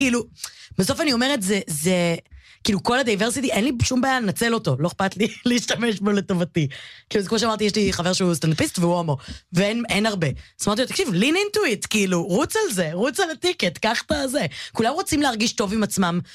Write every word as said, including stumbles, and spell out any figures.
כאילו, בסוף אני אומרת, זה, זה, כאילו, כל הדייברסיטי, אין לי שום בעיה לנצל אותו, לא אכפת לי להשתמש בו לטובתי. כאילו, כמו שאמרתי, יש לי חבר שהוא סטנדאפיסט והוא הומו, ואין אין הרבה. אז אמרתי לו, תקשיב, lean into it, כאילו, רוץ על זה, רוץ על הטיקט, קח את זה. כולם רוצים להרגיש טוב עם עצמם,